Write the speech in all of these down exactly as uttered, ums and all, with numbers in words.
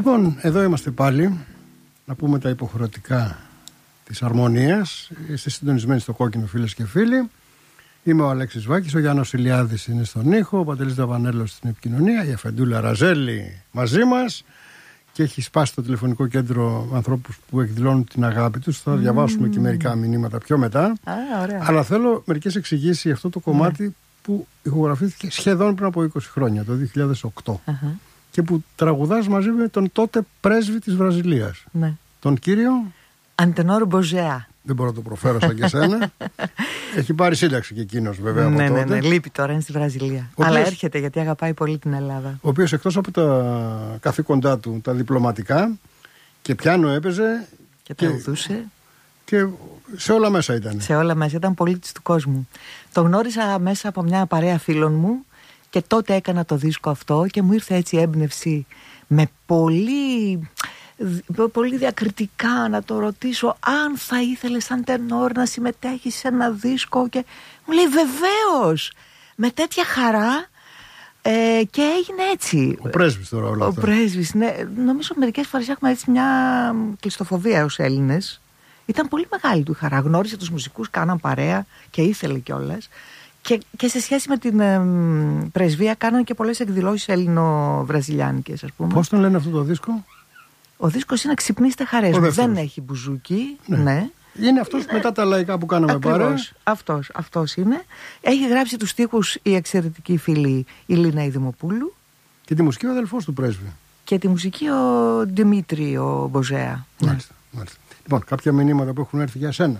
Λοιπόν, εδώ είμαστε πάλι. Να πούμε τα υποχρεωτικά της αρμονίας. Είστε συντονισμένοι στο κόκκινο, φίλες και φίλοι. Είμαι ο Αλέξης Βάκης, ο Γιάννος Ηλιάδης είναι στον ήχο, ο Παντελής Δαβανέλος στην επικοινωνία, η Αφεντούλα Ραζέλη μαζί μας και έχει σπάσει το τηλεφωνικό κέντρο ανθρώπους που εκδηλώνουν την αγάπη τους. Θα mm. διαβάσουμε και μερικά μηνύματα πιο μετά. Α, ωραία. Αλλά θέλω μερικές εξηγήσεις για αυτό το κομμάτι mm. που ηχογραφήθηκε σχεδόν πριν από είκοσι χρόνια, το δύο χιλιάδες οκτώ. Uh-huh. Και που τραγουδάς μαζί με τον τότε πρέσβη της Βραζιλίας. Ναι. Τον κύριο Αντενόρ Μποζέα. Δεν μπορώ να το προφέρω σαν και εσένα. Έχει πάρει σύνταξη και εκείνος βέβαια από ναι, τότε. Ναι, ναι, λείπει τώρα, είναι στη Βραζιλία. Ο Αλλά οποίος, έρχεται γιατί αγαπάει πολύ την Ελλάδα. Ο οποίος εκτός από τα καθήκοντά του, τα διπλωματικά, και πιάνο έπαιζε. Και τραγουδούσε. Και, και σε όλα μέσα ήταν. Σε όλα μέσα, ήταν πολίτης του κόσμου. Το γνώρισα μέσα από μια παρέα φίλων μου και τότε έκανα το δίσκο αυτό και μου ήρθε έτσι έμπνευση με πολύ... πολύ διακριτικά να το ρωτήσω αν θα ήθελε σαν τενόρ να συμμετέχει σε ένα δίσκο και μου λέει βεβαίως, με τέτοια χαρά, ε, και έγινε έτσι. Ο πρέσβης τώρα όλα αυτά. Ο πρέσβης, ναι. Νομίζω μερικές φορές έχουμε έτσι μια κλειστοφοβία ως Έλληνες. Ήταν πολύ μεγάλη του η χαρά, γνώρισε τους μουσικούς, κάναν παρέα και ήθελε κιόλας. Και, και σε σχέση με την ε, πρεσβεία κάναν και πολλές εκδηλώσεις ελληνο-βραζιλιάνικες, ας πούμε. Πώς τον λένε αυτό το δίσκο? Ο δίσκος είναι «Ξυπνήστε χαρές μου». Δεν έχει μπουζούκι. Ναι. ναι. Είναι αυτός μετά τα λαϊκά που κάναμε παρέα. Αυτός, αυτός είναι. Έχει γράψει τους στίχους η εξαιρετική φίλη η Λίνα η Δημοπούλου. Και τη μουσική ο αδελφός του πρέσβη. Και τη μουσική ο Δημήτρη ο Μποζέα. Μάλιστα, ναι. μάλιστα. Λοιπόν, κάποια μηνύματα που έχουν έρθει για σένα.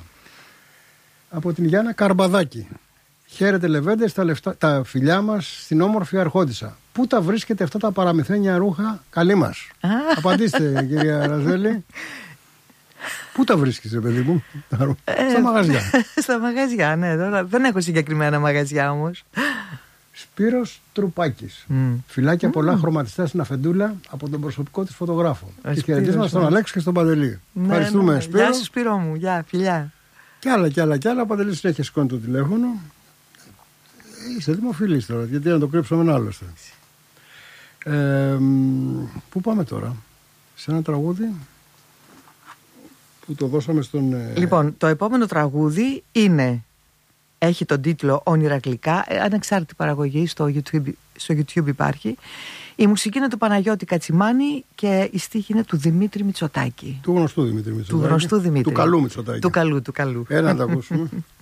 Από την Γιάννα Καρμπαδάκη. Χαίρετε λεβέντες, τα, λεφτά, τα φιλιά μας στην όμορφη Αρχόντισσα. Πού τα βρίσκετε αυτά τα παραμυθένια ρούχα? Καλή μας. Απαντήστε κυρία Ραζέλη. Πού τα βρίσκεις, παιδί μου? ε, Στα μαγαζιά. Στα μαγαζιά, ναι. Τώρα δεν έχω συγκεκριμένα μαγαζιά όμως. Σπύρος Τρουπάκης. Mm. Φιλάκια mm. πολλά χρωματιστά στην Αφεντούλα από τον προσωπικό της φωτογράφο. Ε, και χαιρετίσματα στον Αλέξη και στον Παντελή. Ναι, ευχαριστούμε, ναι, ναι. Σπύρο. Γεια σου, Σπύρο μου. Γεια, φιλιά. Κι άλλα κι άλλα κι άλλα. Ο Παντελής συνέχεια σηκώνει το τηλέφωνο. Είσαι δημοφιλής τώρα, γιατί να το κρύψουμε ένα άλλο. Ε, πού πάμε τώρα? Σε ένα τραγούδι που το δώσαμε στον... Λοιπόν, το επόμενο τραγούδι είναι, έχει τον τίτλο «Όνειρα γλυκά», ανεξάρτητη παραγωγή, στο YouTube, στο YouTube υπάρχει. Η μουσική είναι του Παναγιώτη Κατσιμάνη και η στίχη είναι του Δημήτρη Μητσοτάκη. Του γνωστού Δημήτρη Μητσοτάκη. Του γνωστού Δημήτρη. Του καλού Μητσοτάκη. Του καλού, του καλού. Έλα να τα ακούσουμε.